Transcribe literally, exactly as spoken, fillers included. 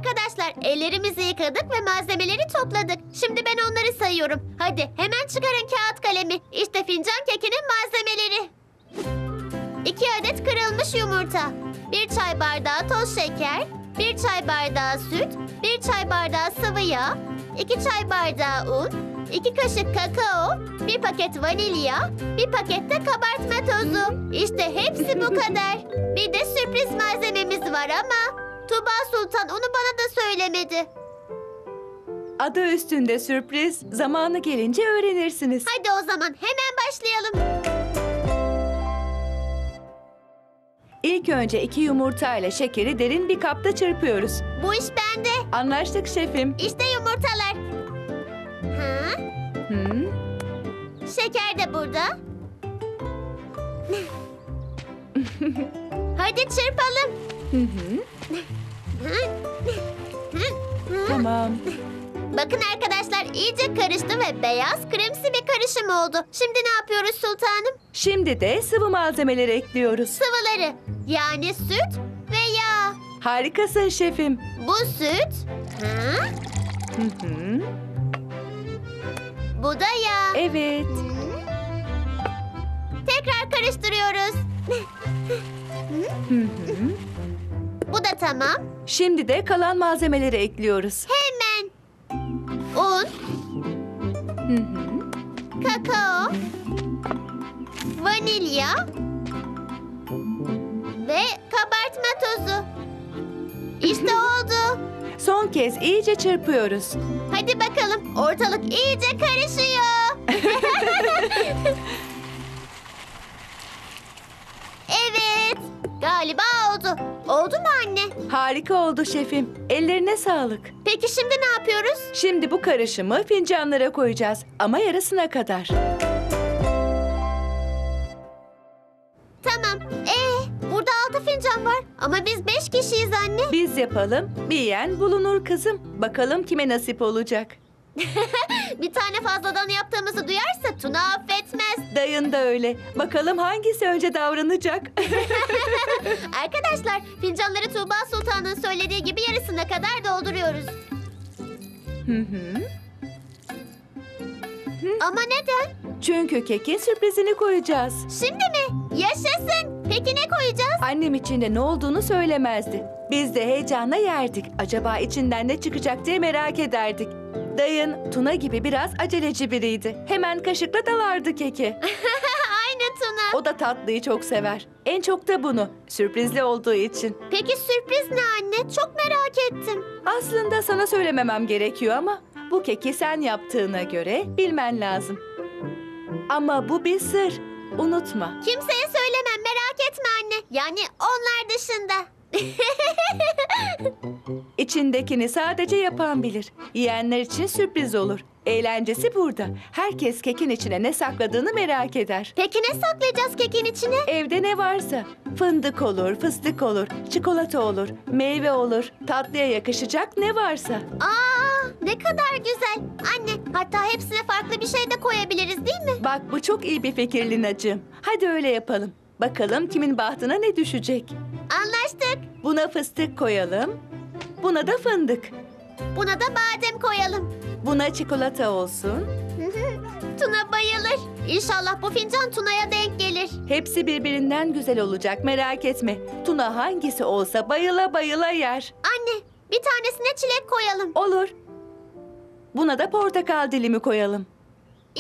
Arkadaşlar ellerimizi yıkadık ve malzemeleri topladık. Şimdi ben onları sayıyorum. Hadi hemen çıkarın kağıt kalemi. İşte fincan kekinin malzemeleri. İki adet kırılmış yumurta. Bir çay bardağı toz şeker. Bir çay bardağı süt. Bir çay bardağı sıvı yağ. İki çay bardağı un. İki kaşık kakao. Bir paket vanilya. Bir paket de kabartma tozu. İşte hepsi bu kadar. Bir de sürpriz malzememiz var ama Tuba Sultan onu bana da söylemedi. Adı üstünde sürpriz. Zamanı gelince öğrenirsiniz. Hadi o zaman hemen başlayalım. İlk önce iki yumurta ile şekeri derin bir kapta çırpıyoruz. Bu iş bende. Anlaştık şefim. İşte yumurtalar. Ha? Hı? Şeker de burada. Hadi çırpalım. Hı hı. Tamam. Bakın arkadaşlar iyice karıştı ve beyaz kremsi bir karışım oldu. Şimdi ne yapıyoruz sultanım? Şimdi de sıvı malzemeleri ekliyoruz. Sıvıları. Yani süt ve yağ. Harikasın şefim. Bu süt. Ha? Hı hı. Bu da yağ. Evet. Tekrar karıştırıyoruz. Hı hı. Bu da tamam. Şimdi de kalan malzemeleri ekliyoruz. Hemen. Un, Hı hı. kakao, vanilya ve kabartma tozu. İşte oldu. Son kez iyice çırpıyoruz. Hadi bakalım. Ortalık iyice karışıyor. Evet. Galiba oldu. Oldu mu anne? Harika oldu şefim. Ellerine sağlık. Peki şimdi ne yapıyoruz? Şimdi bu karışımı fincanlara koyacağız ama yarısına kadar. Tamam. Ee, burada altı fincan var. Ama biz beş kişiyiz anne. Biz yapalım, bir yiyen bulunur kızım. Bakalım kime nasip olacak. Bir tane fazladan yaptığımızı duyarsa Tuna affetmez. Dayın da öyle. Bakalım hangisi önce davranacak. Arkadaşlar fincanları Tuğba Sultan'ın söylediği gibi yarısına kadar dolduruyoruz. Hı hı. Ama neden? Çünkü kekin sürprizini koyacağız. Şimdi mi? Yaşasın. Peki ne koyacağız? Annem içinde ne olduğunu söylemezdi. Biz de heyecanla yerdik. Acaba içinden ne çıkacak diye merak ederdik. Dayın Tuna gibi biraz aceleci biriydi. Hemen kaşıkla dalardı keki. Aynı Tuna. O da tatlıyı çok sever. En çok da bunu. Sürprizli olduğu için. Peki sürpriz ne anne? Çok merak ettim. Aslında sana söylememem gerekiyor ama bu keki sen yaptığına göre bilmen lazım. Ama bu bir sır. Unutma. Kimseye söylemem merak etme anne. Yani onlar dışında. İçindekini sadece yapan bilir. Yiyenler için sürpriz olur. Eğlencesi burada. Herkes kekin içine ne sakladığını merak eder. Peki ne saklayacağız kekin içine? Evde ne varsa. Fındık olur, fıstık olur, çikolata olur, meyve olur. Tatlıya yakışacak ne varsa. Aa, ne kadar güzel. Anne, hatta hepsine farklı bir şey de koyabiliriz değil mi? Bak bu çok iyi bir fikir Linacığım. Hadi öyle yapalım. Bakalım kimin bahtına ne düşecek. Anlaştık. Buna fıstık koyalım. Buna da fındık. Buna da badem koyalım. Buna çikolata olsun. Tuna bayılır. İnşallah bu fincan Tuna'ya denk gelir. Hepsi birbirinden güzel olacak, merak etme. Tuna hangisi olsa bayıla bayıla yer. Anne, bir tanesine çilek koyalım. Olur. Buna da portakal dilimi koyalım.